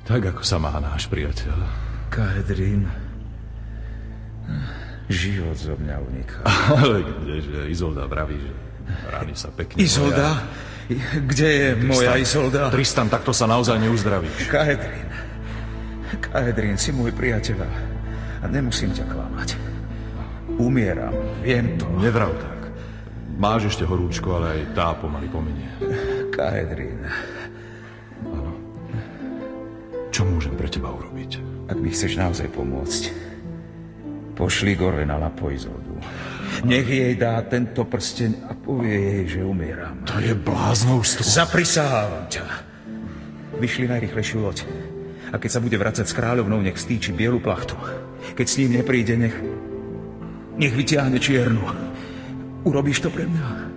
Tak, ako sa má náš priateľ. Kaedrín, život zo mňa uniká. Ale kdeže, Izolda vraví, že rány sa pekne... Izolda? Kde je moja Izolda? Tristan, takto sa naozaj neuzdravíš. Kaedrín, si môj priateľ a nemusím ťa klamať. Umieram, viem to. Nevrav tak. Máš ešte horúčko, ale aj tá pomaly pomenie. Kaedrín. Áno. Čo môžem pre teba urobiť? Ak mi chceš naozaj pomôcť, pošli Gore na Lapo Izoldu. Nech jej dá tento prsteň a povie jej, že umieram. To je bláznovstvo. Zaprisahávam ťa. Vyšli najrychlejšiu loď. A keď sa bude vracať s kráľovnou, nech stýči bielu plachtu. Keď s ním nepríde, nech vytiahne čiernu. Urobíš to pre mňa?